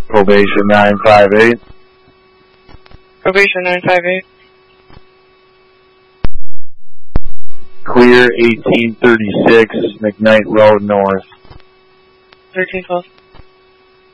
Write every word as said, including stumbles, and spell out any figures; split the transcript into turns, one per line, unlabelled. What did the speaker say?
Probation nine five eight.
Probation nine five eight.
Clear eighteen thirty-six, McKnight Road North.
thirteen twelve.